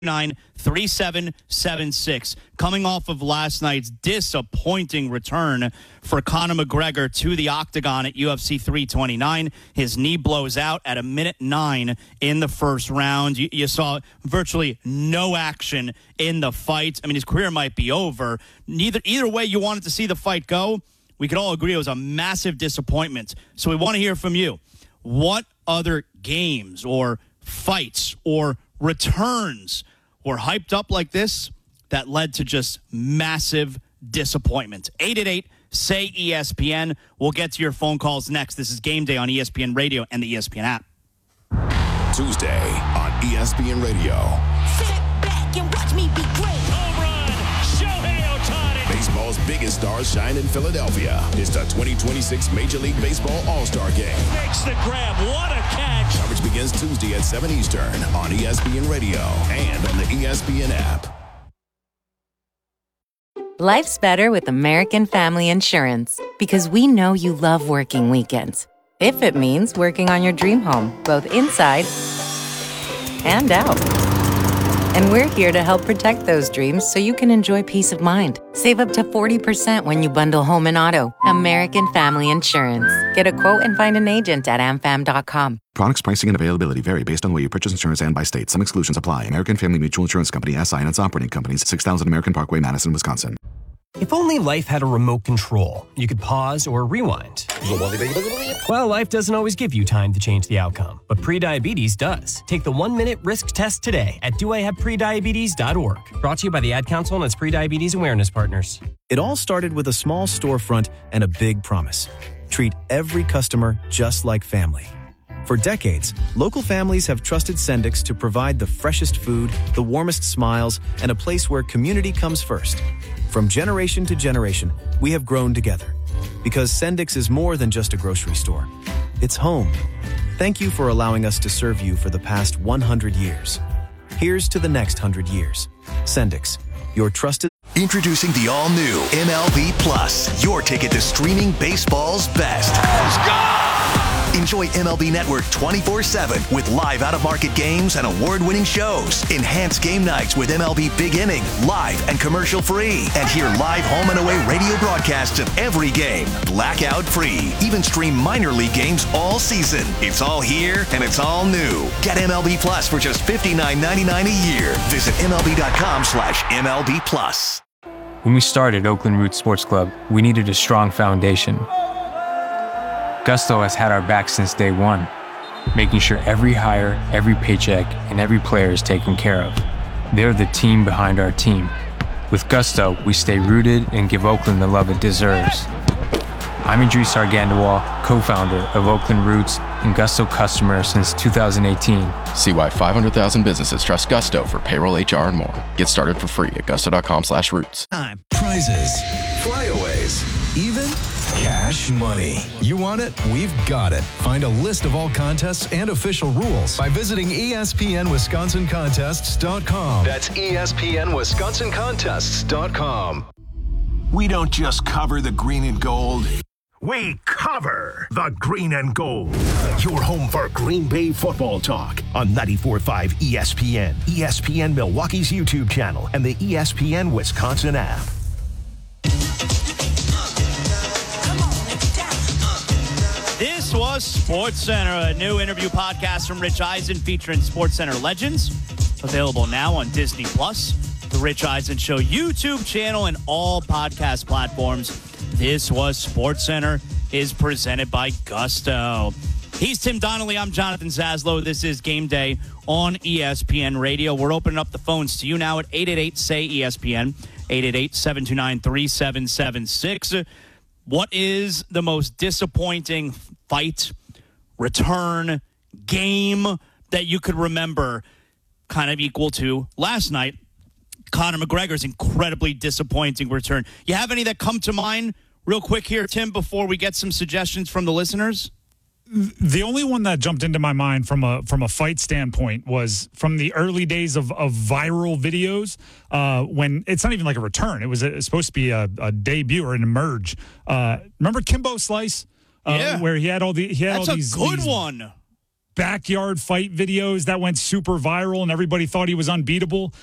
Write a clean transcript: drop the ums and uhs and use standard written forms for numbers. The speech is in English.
3776. Coming off of last night's disappointing return for Conor McGregor to the octagon at UFC 329. His knee blows out at 1:09 in the first round. You saw virtually no action in the fight. I mean, his career might be over. Either way you wanted to see the fight go, we could all agree it was a massive disappointment. So we want to hear from you. What other games or fights or returns were hyped up like this that led to just massive disappointment? 888-SAY-ESPN. We'll get to your phone calls next. This is Game Day on ESPN Radio and the ESPN app. Tuesday on ESPN Radio. Sit back and watch me be great. Home run, Shohei Ohtani. Baseball's biggest stars shine in Philadelphia. It's the 2026 Major League Baseball All-Star Game. Makes the grab. What a catch. Coverage begins Tuesday at 7 Eastern on ESPN Radio and on the ESPN app. Life's better with American Family Insurance because we know you love working weekends. If it means working on your dream home, both inside and out. And we're here to help protect those dreams so you can enjoy peace of mind. Save up to 40% when you bundle home and auto. American Family Insurance. Get a quote and find an agent at amfam.com. Products, pricing, and availability vary based on where you purchase insurance and by state. Some exclusions apply. American Family Mutual Insurance Company, SI, and its operating companies, 6000 American Parkway, Madison, Wisconsin. If only life had a remote control, you could pause or rewind. Well, life doesn't always give you time to change the outcome, but prediabetes does. Take the 1-minute risk test today at doihaveprediabetes.org. Brought to you by the Ad Council and its prediabetes awareness partners. It all started with a small storefront and a big promise. Treat every customer just like family. For decades, local families have trusted Sendix to provide the freshest food, the warmest smiles, and a place where community comes first. From generation to generation, we have grown together. Because Sendix is more than just a grocery store. It's home. Thank you for allowing us to serve you for the past 100 years. Here's to the next 100 years. Sendix, your trusted... Introducing the all-new MLB Plus, your ticket to streaming baseball's best. Let's go! Enjoy MLB Network 24/7 with live out-of-market games and award-winning shows. Enhance game nights with MLB Big Inning, live and commercial-free. And hear live home and away radio broadcasts of every game, blackout-free. Even stream minor league games all season. It's all here and it's all new. Get MLB Plus for just $59.99 a year. Visit MLB.com/MLB Plus. When we started Oakland Roots Sports Club, we needed a strong foundation. Gusto has had our back since day one, making sure every hire, every paycheck, and every player is taken care of. They're the team behind our team. With Gusto, we stay rooted and give Oakland the love it deserves. I'm Idris Argandawal, co-founder of Oakland Roots and Gusto customer since 2018. See why 500,000 businesses trust Gusto for payroll, HR, and more. Get started for free at gusto.com/roots. Time. Prizes, flyaways, even cash money. You want it? We've got it. Find a list of all contests and official rules by visiting ESPNWisconsinContests.com. That's ESPNWisconsinContests.com. We don't just cover the green and gold. We cover the green and gold. Your home for Green Bay football talk on 94.5 ESPN, ESPN Milwaukee's YouTube channel, and the ESPN Wisconsin app. This was SportsCenter, a new interview podcast from Rich Eisen featuring SportsCenter legends. Available now on Disney+, the Rich Eisen Show YouTube channel, and all podcast platforms. This was SportsCenter is presented by Gusto. He's Tim Donnelly. I'm Jonathan Zaslow. This is Game Day on ESPN Radio. We're opening up the phones to you now at 888-SAY-ESPN, 888-729-3776. What is the most disappointing fight, return, game that you could remember kind of equal to last night? Conor McGregor's incredibly disappointing return. You have any that come to mind real quick here, Tim, before we get some suggestions from the listeners? The only one that jumped into my mind from a fight standpoint was from the early days of viral videos when it's not even like a return. It was supposed to be a debut or an emerge. Remember Kimbo Slice? Yeah. Where he had all the That's a good one. backyard fight videos that went super viral and everybody thought he was unbeatable.